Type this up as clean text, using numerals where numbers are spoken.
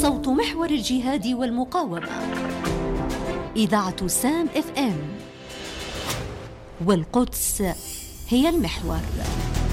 صوت محور الجهاد والمقاومة، إذاعة سام FM، والقدس هي المحور.